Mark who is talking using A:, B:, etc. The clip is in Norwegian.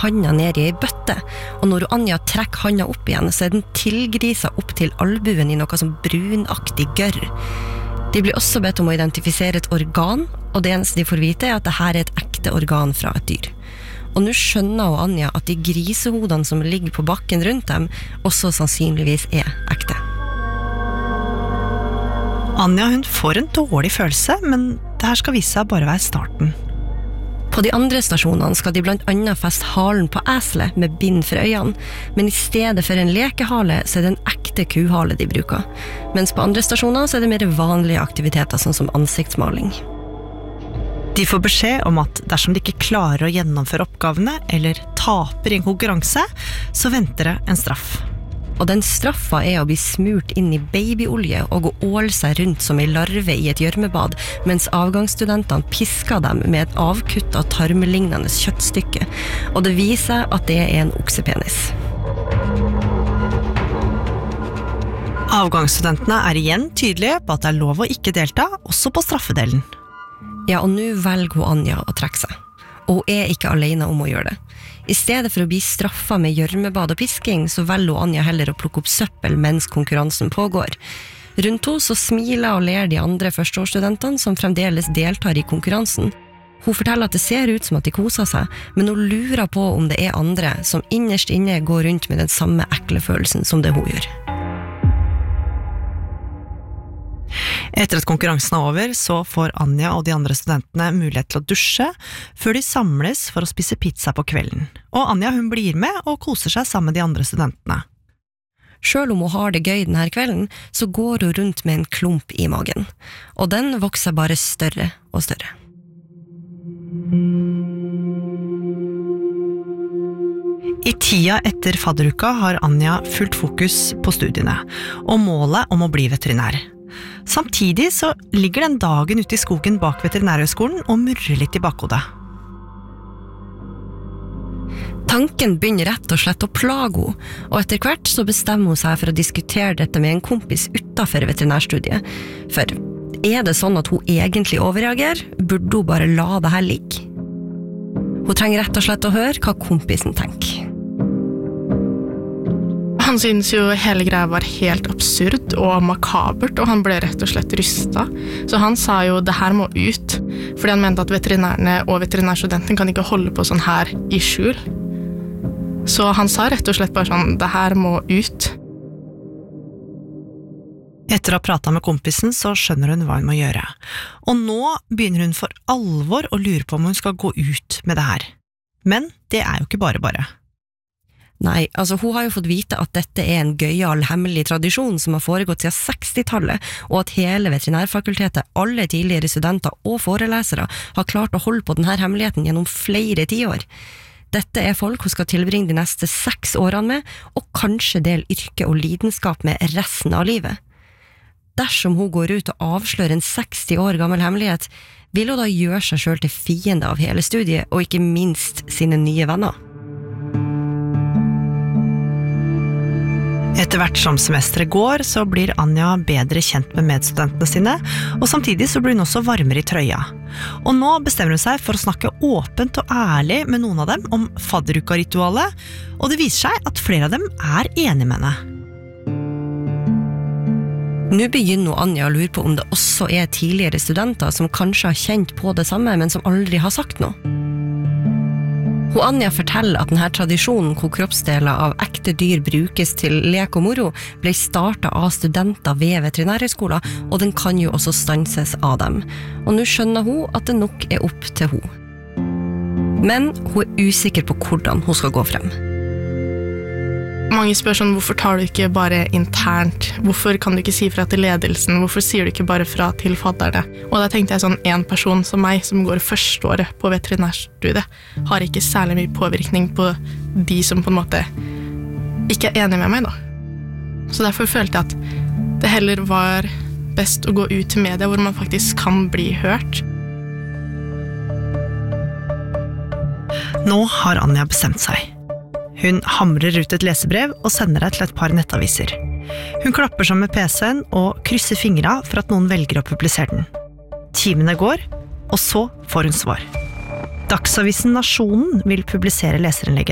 A: handa ned i ei bøtte, og når Anja trekker handa opp igjen, så den tilgrisa opp til albuen i noe som brunaktig gørr. De blir også bedt om å identifisere et organ, og det eneste de får vite at dette et ekte organ fra et dyr. Og nå skjønner Anja at de grisehodene som ligger på bakken rundt dem, også sannsynligvis ekte.
B: Anja, hun får en dårlig følelse, men det her skal vise seg bare være starten.
A: På de andre stasjonene skal de blant annet feste halen på eselet med bind for øynene, men i stedet for en lekehale så det en ekte kuhale de bruker. Mens på andre stasjoner så det mer vanlige aktiviteter, sånn som ansiktsmaling.
B: De får beskjed om at dersom de ikke klarer å gjennomføre oppgavene eller taper i en konkurranse, så venter det en straff.
A: Og den straffa å bli smurt inn i babyolje og gå åle seg rundt som en larve i et gjørmebad, mens avgangsstudentene pisker dem med et avkuttet tarmelignende kjøttstykke. Og det viser at det en oksepenis.
B: Avgangsstudentene igjen tydelige på at det lov å ikke delta, også på straffedelen.
A: Ja, og nå velger Anja å trekke seg. Og hun ikke alene om å gjøre det. I stedet for å bli straffet med gjørmebad og pisking, så velger Anja heller å plukke opp søppel mens konkurransen pågår. Rundt henne så smiler og ler de andre førsteårsstudentene som fremdeles deltar i konkurransen. Hun forteller at det ser ut som at de koser seg, men hun lurer på om det andre som innerst inne går rundt med den samme ekle følelsen som det hun gjør.
B: Etter at konkurransen over, så får Anja og de andre studentene mulighet til å dusje, før de samles for å spise pizza på kvelden. Og Anja hun blir med og koser seg sammen med de andre studentene.
A: Selv om hun har det gøy denne kvelden, så går hun rundt med en klump i magen. Og den vokser bare større og større.
B: I tida etter fadderuka har Anja fullt fokus på studiene, og målet om å bli veterinær. Samtidig så ligger den dagen ute i skogen bak veterinærhøgskolen og murrer litt i bakhodet.
A: Tanken begynner rett og slett å plage henne, og etter hvert så bestemmer hun seg for å diskutere dette med en kompis utenfor veterinærstudiet. For det sånn at hun egentlig overreagerer? Burde hun bare la det her ligge? Hun trenger rett og slett å høre hva kompisen tenker.
C: Han synes jo hele greia var helt absurd og makabert, og han ble rett og slett rystet. Så han sa jo det her må ut, fordi han mente at veterinærene og veterinærstudenten kan ikke holde på sånn her i skjul. Så han sa rett og slett bare sånn, det her må ut.
B: Etter å ha pratet med kompisen så skjønner hun hva hun må gjøre. Og nå begynner hun for alvor å lure på om hun skal gå ut med det her. Men det jo ikke bare.
A: Nei, altså hun har jo fått vite at dette en gøyal, hemmelig tradisjon som har foregått siden 60-tallet, og at hele veterinærfakultetet, alle tidligere studenter og forelesere har klart å holde på denne hemmeligheten gjennom flere tiår. Dette folk hun skal tilbringe de neste 6 årene med, og kanskje del yrke og lidenskap med resten av livet. Dersom hun går ut og avslører en 60 år gammel hemmelighet, vil hun da gjøre seg selv til fiende av hele studiet, og ikke minst sine nye venner.
B: Etter hvert som semesteret går, så blir Anja bedre kjent med medstudentene sine, og samtidig så blir hun også varmere i trøya. Og nå bestemmer hun seg for å snakke åpent og ærlig med noen av dem om fadderuka-ritualet, og det viser seg at flere av dem enige med henne.
A: Nå begynner Anja å lure på om det også tidligere studenter som kanskje har kjent på det samme, men som aldri har sagt noe. Anja forteller at denne tradisjonen hvor kroppsdeler av ekte dyr brukes til lek og moro ble startet av studenter ved veterinærhøgskolen, og den kan jo også stanses av dem. Og nå skjønner hun at det nok opp til hun. Men hun usikker på hvordan hun skal gå frem.
C: Mange spør sånn, hvorfor tar du ikke bare internt? Hvorfor kan du ikke si fra til ledelsen? Hvorfor sier du ikke bare fra til fadderne? Og da tenkte jeg sånn, en person som meg, som går første året på veterinærstudiet, har ikke særlig mye påvirkning på de som på en måte ikke enige med meg da. Så derfor følte jeg at det heller var best å gå ut til media, hvor man faktisk kan bli hørt.
B: Nå har Anja bestemt seg. Hun hamrer ut et lesebrev og sender det til et par nettaviser. Hun klapper sammen med PC-en og krysser fingra for at noen velger å publisere den. Timene går, og så får hun svar. Dagsavisen Nasjonen vil publisere leserinnlegget.